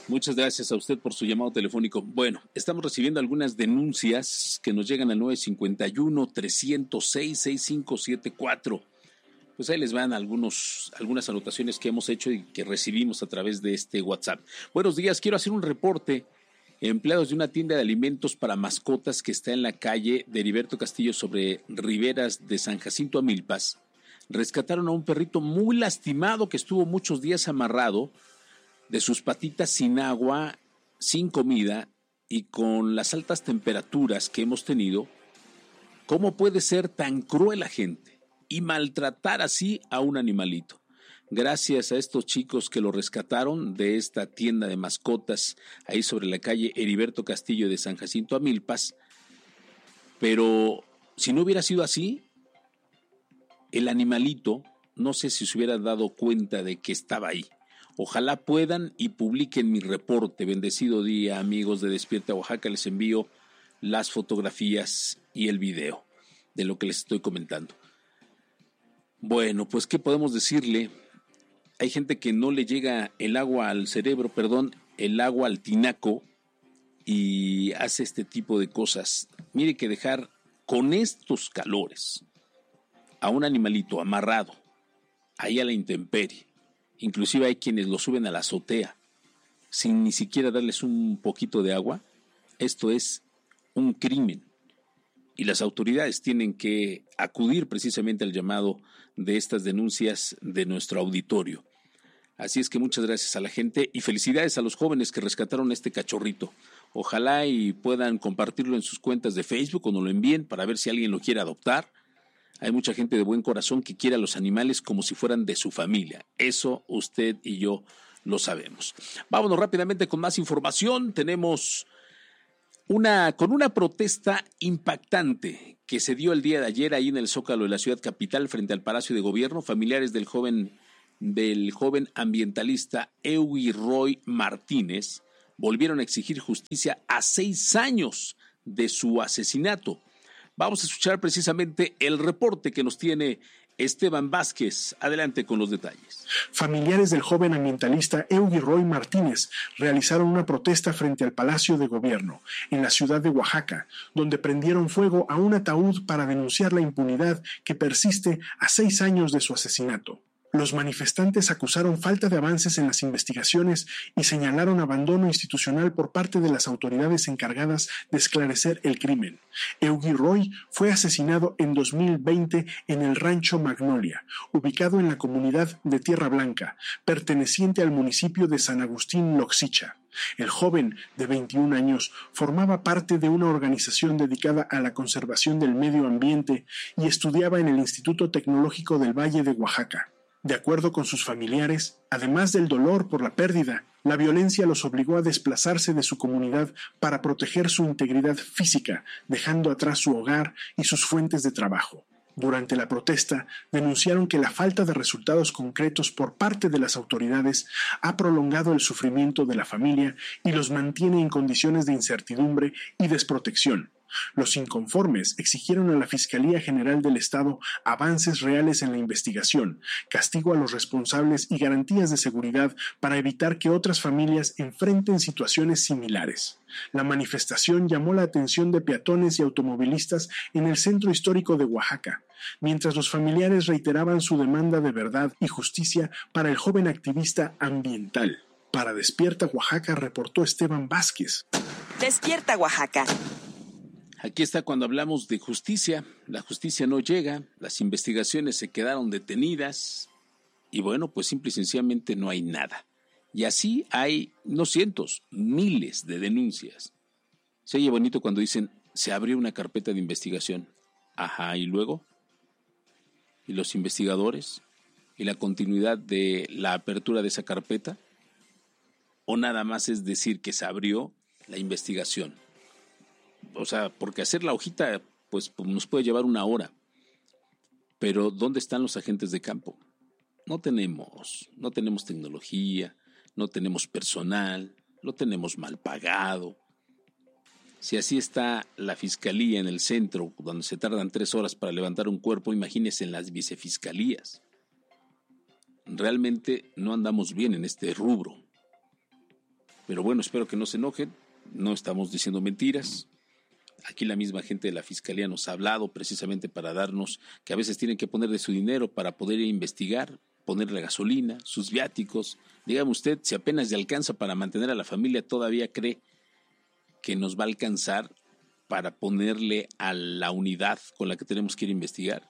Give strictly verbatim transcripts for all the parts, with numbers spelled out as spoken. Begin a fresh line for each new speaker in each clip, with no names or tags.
Muchas gracias a usted por su llamado telefónico. Bueno, estamos recibiendo algunas denuncias que nos llegan al nueve cinco uno, tres cero seis, seis cinco siete cuatro. Pues ahí les van algunos, algunas anotaciones que hemos hecho y que recibimos a través de este WhatsApp. Buenos días, quiero hacer un reporte. Empleados de una tienda de alimentos para mascotas que está en la calle de Heriberto Castillo sobre Riberas de San Jacinto a Milpas, rescataron a un perrito muy lastimado que estuvo muchos días amarrado de sus patitas sin agua, sin comida y con las altas temperaturas que hemos tenido. ¿Cómo puede ser tan cruel la gente y maltratar así a un animalito? Gracias a estos chicos que lo rescataron de esta tienda de mascotas ahí sobre la calle Heriberto Castillo de San Jacinto a Milpas. Pero si no hubiera sido así, el animalito no sé si se hubiera dado cuenta de que estaba ahí. Ojalá puedan y publiquen mi reporte. Bendecido día, amigos de Despierta Oaxaca. Les envío las fotografías y el video de lo que les estoy comentando. Bueno, pues ¿qué podemos decirle? Hay gente que no le llega el agua al cerebro, perdón, el agua al tinaco y hace este tipo de cosas. Mire que dejar con estos calores a un animalito amarrado ahí a la intemperie, inclusive hay quienes lo suben a la azotea sin ni siquiera darles un poquito de agua, esto es un crimen. Y las autoridades tienen que acudir precisamente al llamado de estas denuncias de nuestro auditorio. Así es que muchas gracias a la gente y felicidades a los jóvenes que rescataron este cachorrito. Ojalá y puedan compartirlo en sus cuentas de Facebook o nos lo envíen para ver si alguien lo quiere adoptar. Hay mucha gente de buen corazón que quiere a los animales como si fueran de su familia. Eso usted y yo lo sabemos. Vámonos rápidamente con más información. Tenemos una, con una protesta impactante que se dio el día de ayer ahí en el Zócalo de la ciudad capital frente al Palacio de Gobierno. Familiares del joven, del joven ambientalista Eugi Roy Martínez volvieron a exigir justicia a seis años de su asesinato. Vamos a escuchar precisamente el reporte que nos tiene Esteban Vázquez. Adelante con los detalles.
Familiares del joven ambientalista Eugi Roy Martínez realizaron una protesta frente al Palacio de Gobierno, en la ciudad de Oaxaca, donde prendieron fuego a un ataúd para denunciar la impunidad que persiste a seis años de su asesinato. Los manifestantes acusaron falta de avances en las investigaciones y señalaron abandono institucional por parte de las autoridades encargadas de esclarecer el crimen. Eugi Roy fue asesinado en dos mil veinte en el Rancho Magnolia, ubicado en la comunidad de Tierra Blanca, perteneciente al municipio de San Agustín Loxicha. El joven, de veintiún años, formaba parte de una organización dedicada a la conservación del medio ambiente y estudiaba en el Instituto Tecnológico del Valle de Oaxaca. De acuerdo con sus familiares, además del dolor por la pérdida, la violencia los obligó a desplazarse de su comunidad para proteger su integridad física, dejando atrás su hogar y sus fuentes de trabajo. Durante la protesta, denunciaron que la falta de resultados concretos por parte de las autoridades ha prolongado el sufrimiento de la familia y los mantiene en condiciones de incertidumbre y desprotección. Los inconformes exigieron a la Fiscalía General del Estado avances reales en la investigación, castigo a los responsables y garantías de seguridad para evitar que otras familias enfrenten situaciones similares. La manifestación llamó la atención de peatones y automovilistas en el centro histórico de Oaxaca, mientras los familiares reiteraban su demanda de verdad y justicia para el joven activista ambiental. Para Despierta Oaxaca reportó Esteban Vázquez.
Despierta Oaxaca.
Aquí está cuando hablamos de justicia. La justicia no llega, las investigaciones se quedaron detenidas y bueno, pues simple y sencillamente no hay nada. Y así hay, no cientos, miles de denuncias. Se oye bonito cuando dicen, se abrió una carpeta de investigación. Ajá, ¿y luego? ¿Y los investigadores? ¿Y la continuidad de la apertura de esa carpeta? ¿O nada más es decir que se abrió la investigación? O sea, porque hacer la hojita pues nos puede llevar una hora. Pero ¿dónde están los agentes de campo? No tenemos, no tenemos tecnología, no tenemos personal, lo tenemos mal pagado. Si así está la fiscalía en el centro, donde se tardan tres horas para levantar un cuerpo, imagínense en las vicefiscalías. Realmente no andamos bien en este rubro. Pero bueno, espero que no se enojen, no estamos diciendo mentiras. Aquí la misma gente de la Fiscalía nos ha hablado precisamente para darnos que a veces tienen que poner de su dinero para poder investigar, ponerle gasolina, sus viáticos. Dígame usted, si apenas le alcanza para mantener a la familia, ¿todavía cree que nos va a alcanzar para ponerle a la unidad con la que tenemos que ir a investigar?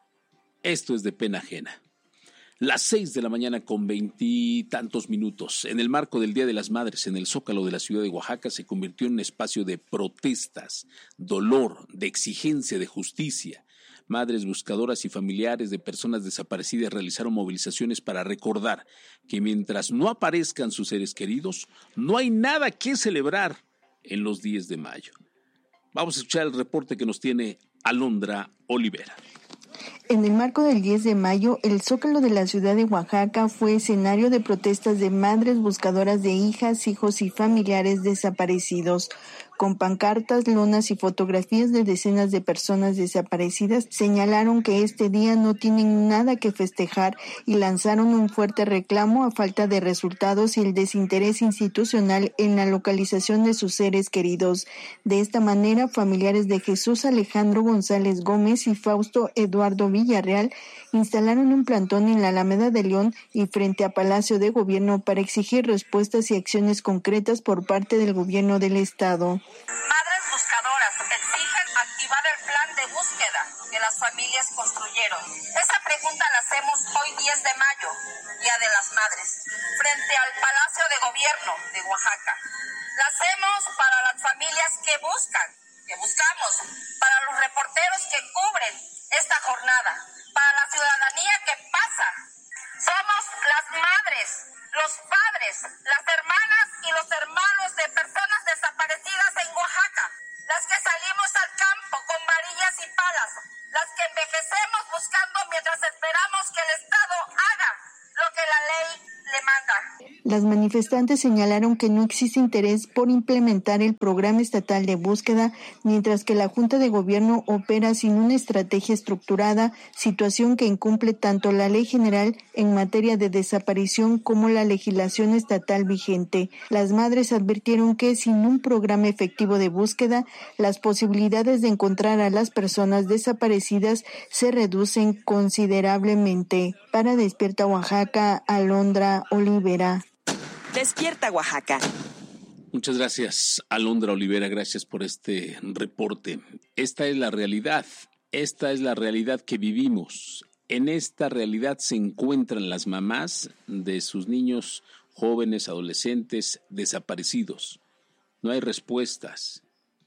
Esto es de pena ajena. Las seis de la mañana con veintitantos minutos. En el marco del Día de las Madres, en el Zócalo de la ciudad de Oaxaca, se convirtió en un espacio de protestas, dolor, de exigencia de justicia. Madres buscadoras y familiares de personas desaparecidas realizaron movilizaciones para recordar que mientras no aparezcan sus seres queridos, no hay nada que celebrar en los diez de mayo. Vamos a escuchar el reporte que nos tiene Alondra Olivera.
En el marco del diez de mayo, el Zócalo de la ciudad de Oaxaca fue escenario de protestas de madres buscadoras de hijas, hijos y familiares desaparecidos. Con pancartas, lonas y fotografías de decenas de personas desaparecidas, señalaron que este día no tienen nada que festejar y lanzaron un fuerte reclamo a falta de resultados y el desinterés institucional en la localización de sus seres queridos. De esta manera, familiares de Jesús Alejandro González Gómez y Fausto Eduardo Villarreal instalaron un plantón en la Alameda de León y frente a Palacio de Gobierno para exigir respuestas y acciones concretas por parte del gobierno del estado.
Madres buscadoras exigen activar el plan de búsqueda que las familias construyeron. Esa pregunta la hacemos hoy diez de mayo, Día de las Madres, frente al Palacio de Gobierno de Oaxaca. La hacemos para las familias que buscan, que buscamos, para los reporteros que cubren esta jornada, para la ciudadanía que pasa. Somos las madres, los padres, las hermanas y los hermanos de personas desaparecidas en Oaxaca, las que salimos al campo con varillas y palas, las que envejecemos buscando mientras esperamos que el Estado haga lo que la ley le manda.
Las manifestantes señalaron que no existe interés por implementar el programa estatal de búsqueda, mientras que la Junta de Gobierno opera sin una estrategia estructurada, situación que incumple tanto la Ley General en materia de desaparición como la legislación estatal vigente. Las madres advirtieron que sin un programa efectivo de búsqueda, las posibilidades de encontrar a las personas desaparecidas se reducen considerablemente. Para Despierta Oaxaca, Alondra Olivera.
Despierta Oaxaca.
Muchas gracias, Alondra Olivera, gracias por este reporte. Esta es la realidad, esta es la realidad que vivimos. En esta realidad se encuentran las mamás de sus niños jóvenes, adolescentes, desaparecidos. No hay respuestas,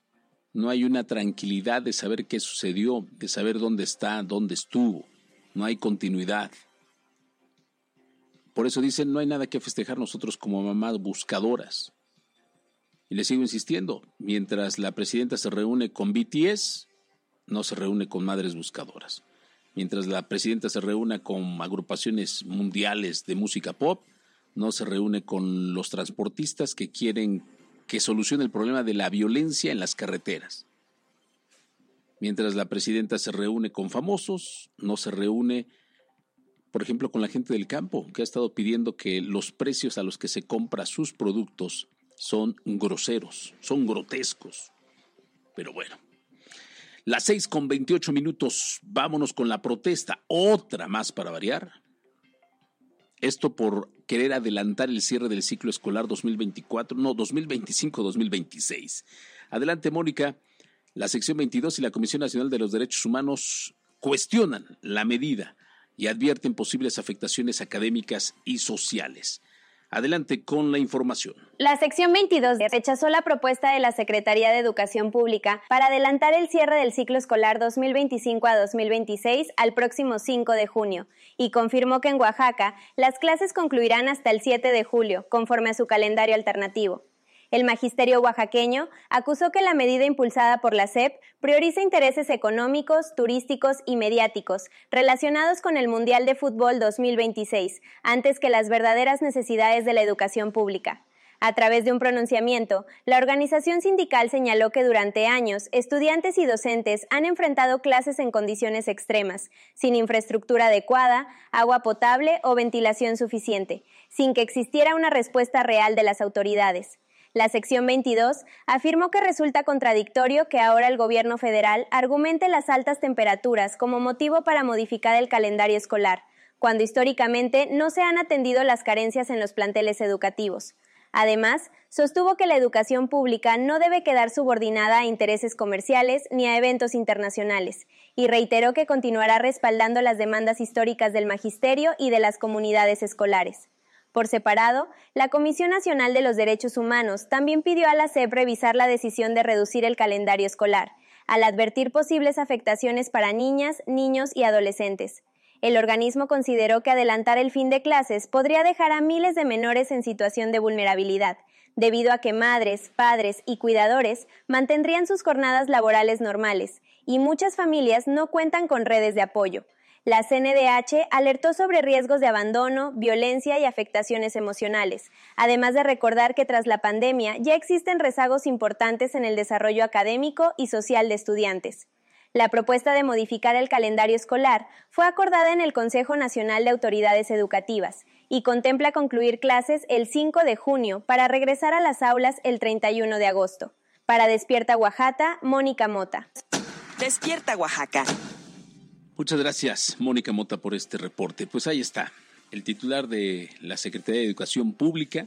no hay una tranquilidad de saber qué sucedió, de saber dónde está, dónde estuvo, no hay continuidad. Por eso dicen, no hay nada que festejar nosotros como mamás buscadoras. Y les sigo insistiendo, mientras la presidenta se reúne con B T S, no se reúne con madres buscadoras. Mientras la presidenta se reúne con agrupaciones mundiales de música pop, no se reúne con los transportistas que quieren que solucione el problema de la violencia en las carreteras. Mientras la presidenta se reúne con famosos, no se reúne, por ejemplo, con la gente del campo, que ha estado pidiendo que los precios a los que se compra sus productos son groseros, son grotescos. Pero bueno, las seis con veintiocho minutos, vámonos con la protesta, otra más para variar. Esto por querer adelantar el cierre del ciclo escolar dos mil veinticuatro, no, dos mil veinticinco dos mil veintiséis. Adelante, Mónica. La sección veintidós y la Comisión Nacional de los Derechos Humanos cuestionan la medida y advierten posibles afectaciones académicas y sociales. Adelante con la información.
La sección veintidós rechazó la propuesta de la Secretaría de Educación Pública para adelantar el cierre del ciclo escolar dos mil veinticinco a dos mil veintiséis al próximo cinco de junio y confirmó que en Oaxaca las clases concluirán hasta el siete de julio, conforme a su calendario alternativo. El magisterio oaxaqueño acusó que la medida impulsada por la S E P prioriza intereses económicos, turísticos y mediáticos relacionados con el Mundial de Fútbol dos mil veintiséis, antes que las verdaderas necesidades de la educación pública. A través de un pronunciamiento, la organización sindical señaló que durante años, estudiantes y docentes han enfrentado clases en condiciones extremas, sin infraestructura adecuada, agua potable o ventilación suficiente, sin que existiera una respuesta real de las autoridades. La sección veintidós afirmó que resulta contradictorio que ahora el gobierno federal argumente las altas temperaturas como motivo para modificar el calendario escolar, cuando históricamente no se han atendido las carencias en los planteles educativos. Además, sostuvo que la educación pública no debe quedar subordinada a intereses comerciales ni a eventos internacionales, y reiteró que continuará respaldando las demandas históricas del magisterio y de las comunidades escolares. Por separado, la Comisión Nacional de los Derechos Humanos también pidió a la S E P revisar la decisión de reducir el calendario escolar, al advertir posibles afectaciones para niñas, niños y adolescentes. El organismo consideró que adelantar el fin de clases podría dejar a miles de menores en situación de vulnerabilidad, debido a que madres, padres y cuidadores mantendrían sus jornadas laborales normales, y muchas familias no cuentan con redes de apoyo. La C N D H alertó sobre riesgos de abandono, violencia y afectaciones emocionales, además de recordar que tras la pandemia ya existen rezagos importantes en el desarrollo académico y social de estudiantes. La propuesta de modificar el calendario escolar fue acordada en el Consejo Nacional de Autoridades Educativas y contempla concluir clases el cinco de junio para regresar a las aulas el treinta y uno de agosto. Para Despierta Oaxaca, Mónica Mota.
Despierta Oaxaca.
Muchas gracias, Mónica Mota, por este reporte. Pues ahí está, el titular de la Secretaría de Educación Pública,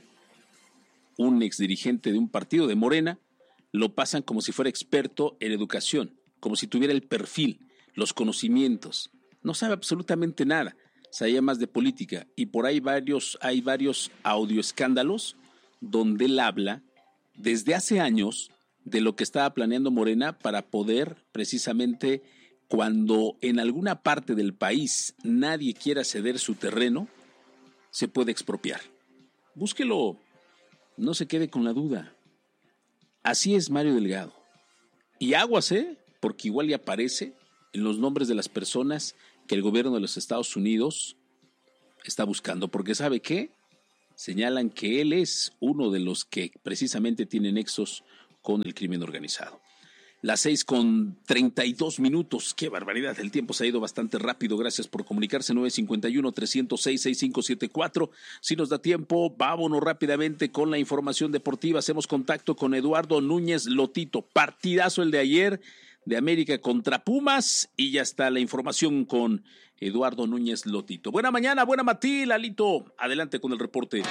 un exdirigente de un partido de Morena, lo pasan como si fuera experto en educación, como si tuviera el perfil, los conocimientos. No sabe absolutamente nada, sabía más de política. Y por ahí varios, hay varios audioescándalos donde él habla desde hace años de lo que estaba planeando Morena para poder precisamente, cuando en alguna parte del país nadie quiera ceder su terreno, se puede expropiar. Búsquelo, no se quede con la duda. Así es Mario Delgado. Y aguas, ¿eh? Porque igual ya aparece en los nombres de las personas que el gobierno de los Estados Unidos está buscando. Porque ¿sabe qué? Señalan que él es uno de los que precisamente tiene nexos con el crimen organizado. Las seis con treinta y dos minutos. ¡Qué barbaridad! El tiempo se ha ido bastante rápido. Gracias por comunicarse. nueve cinco uno, tres cero seis, seis cinco siete cuatro. Si nos da tiempo, vámonos rápidamente con la información deportiva. Hacemos contacto con Eduardo Núñez Lotito. Partidazo el de ayer de América contra Pumas. Y ya está la información con Eduardo Núñez Lotito. Buena mañana, buena matí, Lalito. Adelante con el reporte.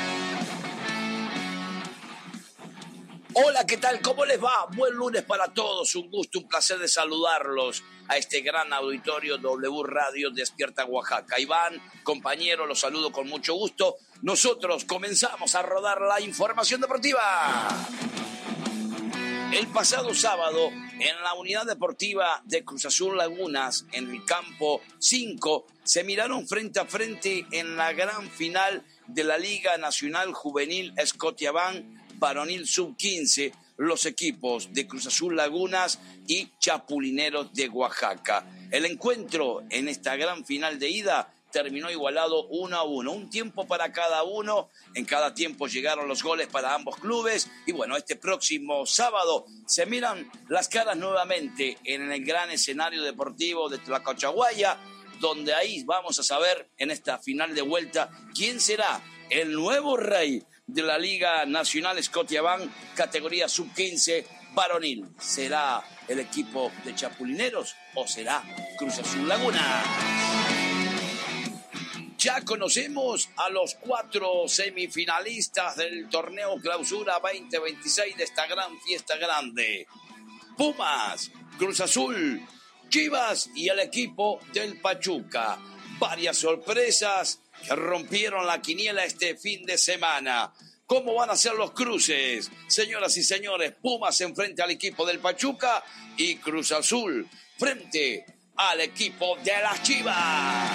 Hola, ¿qué tal? ¿Cómo les va? Buen lunes para todos, un gusto, un placer de saludarlos a este gran auditorio W Radio Despierta Oaxaca. Iván, compañero, los saludo con mucho gusto. Nosotros comenzamos a rodar la información deportiva. El pasado sábado, en la unidad deportiva de Cruz Azul Lagunas, en el campo cinco, se miraron frente a frente en la gran final de la Liga Nacional Juvenil Scotiabank Varonil sub quince, los equipos de Cruz Azul Lagunas y Chapulineros de Oaxaca. El encuentro en esta gran final de ida terminó igualado uno a uno, un tiempo para cada uno, en cada tiempo llegaron los goles para ambos clubes y bueno, este próximo sábado se miran las caras nuevamente en el gran escenario deportivo de Tlacochahuaya, donde ahí vamos a saber en esta final de vuelta quién será el nuevo rey de la Liga Nacional Scotiabank, categoría sub quince varonil. ¿Será el equipo de Chapulineros o será Cruz Azul Laguna? Ya conocemos a los cuatro semifinalistas del torneo Clausura veinte veintiséis de esta gran fiesta grande. Pumas, Cruz Azul, Chivas y el equipo del Pachuca. Varias sorpresas que rompieron la quiniela este fin de semana. ¿Cómo van a ser los cruces? Señoras y señores, Pumas enfrente al equipo del Pachuca y Cruz Azul frente al equipo de las Chivas.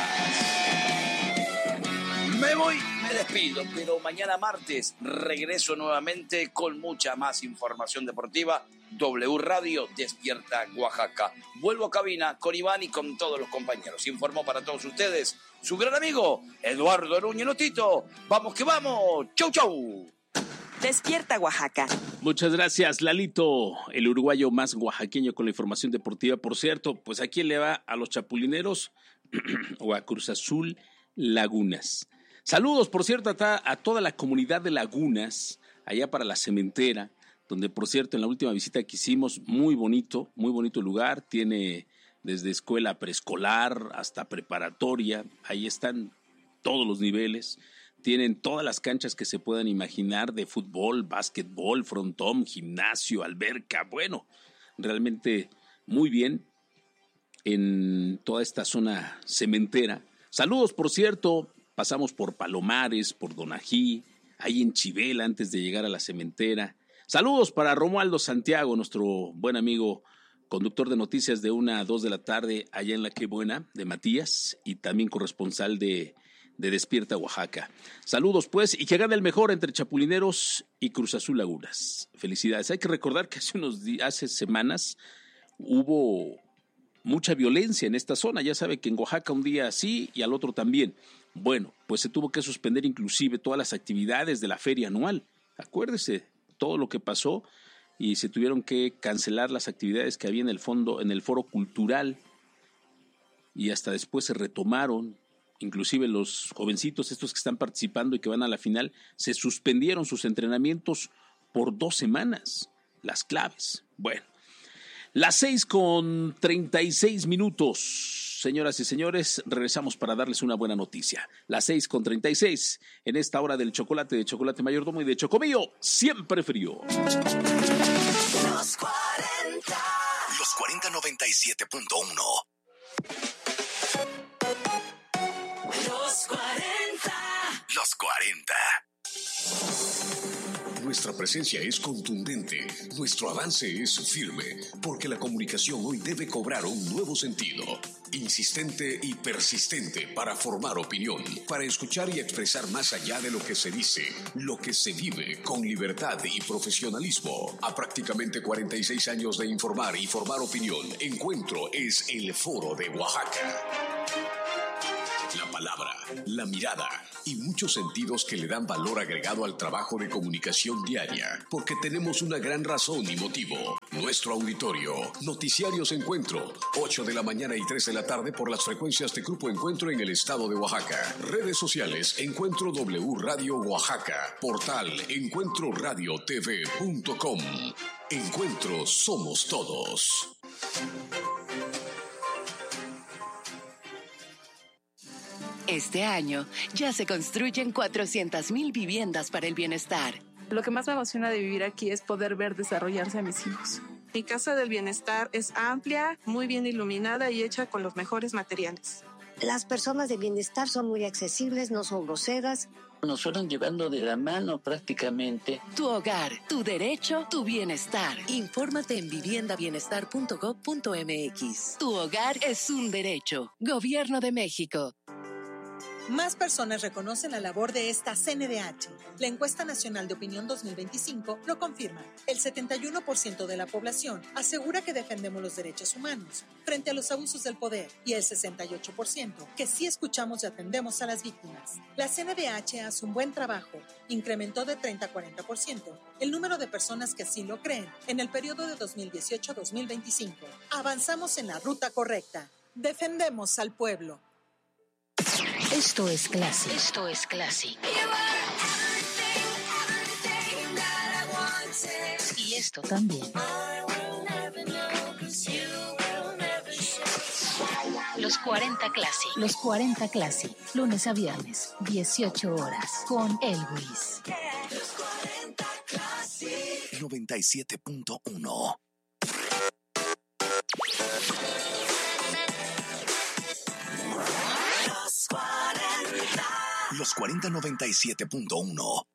Me voy, me despido, pero mañana martes regreso nuevamente con mucha más información deportiva. W Radio Despierta Oaxaca. Vuelvo a cabina con Iván y con todos los compañeros. Informó para todos ustedes su gran amigo Eduardo Núñez Lotito. ¡Vamos que vamos! ¡Chau, chau!
Despierta Oaxaca.
Muchas gracias, Lalito, el uruguayo más oaxaqueño con la información deportiva. Por cierto, pues ¿a quién le va? ¿A los Chapulineros o a Cruz Azul Lagunas? Saludos, por cierto, a, a toda la comunidad de Lagunas, allá para la Cementera, donde por cierto en la última visita que hicimos, muy bonito, muy bonito lugar, tiene desde escuela preescolar hasta preparatoria, ahí están todos los niveles, tienen todas las canchas que se puedan imaginar de fútbol, básquetbol, frontón, gimnasio, alberca, bueno, realmente muy bien en toda esta zona cementera. Saludos, por cierto, pasamos por Palomares, por Donají, ahí en Chivela antes de llegar a la Cementera. Saludos para Romualdo Santiago, nuestro buen amigo conductor de noticias de una a dos de la tarde allá en La Qué Buena, de Matías, y también corresponsal de, de Despierta Oaxaca. Saludos pues, y que gane el mejor entre Chapulineros y Cruz Azul Lagunas. Felicidades. Hay que recordar que hace unos días, hace semanas hubo mucha violencia en esta zona. Ya sabe que en Oaxaca un día sí y al otro también. Bueno, pues se tuvo que suspender inclusive todas las actividades de la feria anual. Acuérdese todo lo que pasó y se tuvieron que cancelar las actividades que había en el fondo, en el foro cultural, y hasta después se retomaron. Inclusive los jovencitos estos que están participando y que van a la final, se suspendieron sus entrenamientos por dos semanas, las claves. Bueno, las seis con treinta y seis minutos, señoras y señores, regresamos para darles una buena noticia. Las seis con treinta y seis, en esta hora del chocolate, de Chocolate Mayordomo y de Chocomillo, siempre frío.
Los cuarenta. Los cuarenta noventa y siete punto uno. Los cuarenta. Los cuarenta. Nuestra presencia es contundente, nuestro avance es firme, porque la comunicación hoy debe cobrar un nuevo sentido. Insistente y persistente para formar opinión, para escuchar y expresar más allá de lo que se dice, lo que se vive con libertad y profesionalismo. A prácticamente cuarenta y seis años de informar y formar opinión, Encuentro es el Foro de Oaxaca. La palabra, la mirada y muchos sentidos que le dan valor agregado al trabajo de comunicación diaria, porque tenemos una gran razón y motivo. Nuestro auditorio, Noticiarios Encuentro, ocho de la mañana y tres de la tarde por las frecuencias de Grupo Encuentro en el estado de Oaxaca. Redes sociales, Encuentro W Radio Oaxaca. Portal encuentro radio t v punto com. Encuentro somos todos.
Este año ya se construyen cuatrocientas mil viviendas para el bienestar.
Lo que más me emociona de vivir aquí es poder ver desarrollarse a mis hijos. Mi casa del bienestar es amplia, muy bien iluminada y hecha con los mejores materiales.
Las personas de bienestar son muy accesibles, no son groseras.
Nos fueron llevando de la mano prácticamente.
Tu hogar, tu derecho, tu bienestar. Infórmate en vivienda bienestar punto gob punto m x. Tu hogar es un derecho. Gobierno de México.
Más personas reconocen la labor de esta C N D H. La encuesta nacional de opinión dos mil veinticinco lo confirma. El setenta y uno por ciento de la población asegura que defendemos los derechos humanos frente a los abusos del poder y el sesenta y ocho por ciento que sí escuchamos y atendemos a las víctimas. La C N D H hace un buen trabajo. Incrementó de treinta a cuarenta por ciento el número de personas que así lo creen en el periodo de dos mil dieciocho a dos mil veinticinco. Avanzamos en la ruta correcta. Defendemos al pueblo.
Esto es Classic. Esto es Classic. Y esto también. Los cuarenta Classic. Los cuarenta Classic. Lunes a viernes, dieciocho horas, con Elvis.
noventa y siete punto uno. Los cuarenta noventa y siete punto uno.